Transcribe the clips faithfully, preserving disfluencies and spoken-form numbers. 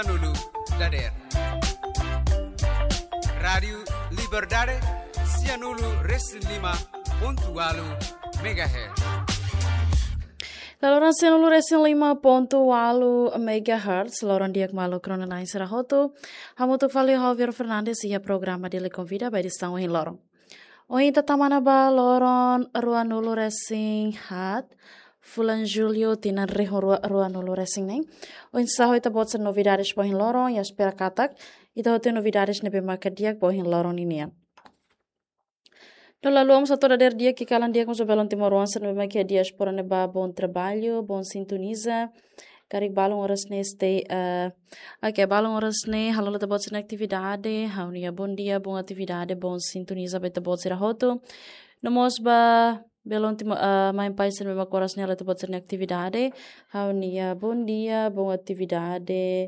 Nulu Dader Radio Liberdade Sianulu Reslima Pontualu Megahertz. Laluran Sianulu Resin lima pontualu megahertz. Laluran dia kemalu krona nain serahoto. Hamutu fali Javier Fernandes ia programa dele convida by distão em lorong. Oi tatamana ba loron ruanulu Resin hat. Fulan Julio tinan reho ruanulu Resin nem. Oi saho ita botsa novidades bohin lorong ya espera katak. Ita hote novidades nebe makadiak bohin lorong ini. No lalu vamos a toda der dia que calan dia com o belão timoruan se não que dias por neba bom trabalho, bom sintoniza, carig balão horas neste uh, aqui balão horas ne, halala ta bot atividade, haunia bom dia, bom atividade, bom sintoniza beta bot ser roto. No mos ba belão timo uh, mai pai se não horas ne, halala ta bot ser atividade, haunia bom dia, bom atividade.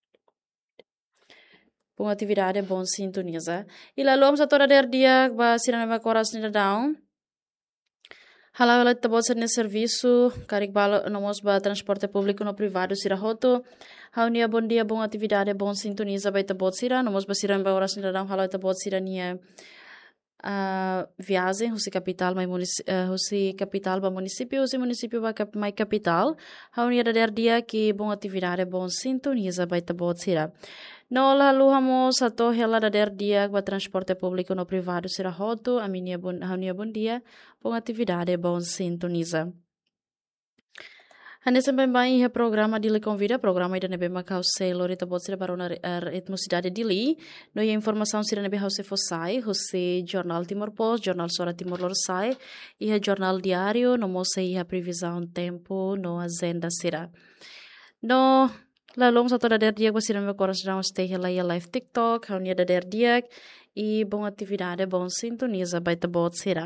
Bom atividade, bom sintoniza. E lá vamos a toda der dia, ba sira na coras ni down. Hala hala tabot ser ne serviço, carig balo nomos ba transporte público no privado sira roto. Haunia bom dia, bom atividade, bom sintoniza ba tabot sira, nomos ba sira ba coras ni down, hala tabot sira ni a viagem, husi capital mai uh, husi capital ba município, husi município ba cap, mai capital. Haunia der dia que bom atividade, bom sintoniza ba tabot sira. No lalu hamos ato hela da der dia ba transporte público no privado será roto, a minha bon, a minha bom dia, bom atividade, bom sintoniza. Hane sampai bem o programa dili convida, programa ida nebe macau se lorita bot sira barona ritmo cidade dili, no ia informação sira nebe hause fosai, hose jornal Timor Post, jornal Sora Timor Lorsai, ia jornal diário, no mose ia previsão tempo, no agenda sira. No lalu satu dader dia que sira meu coração stay lá ia live TikTok, haunia dader dia e bom atividade, bom sintoniza baita bot sira.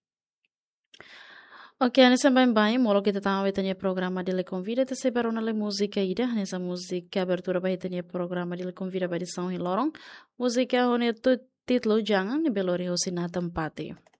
Ok, nessa bem bem, molo kita tahu betanya programa dele convida te separar na música ida, nessa música abertura betanya programa dele convida by São Hilorong, música hone tu título jangan ni belori hosina tempati.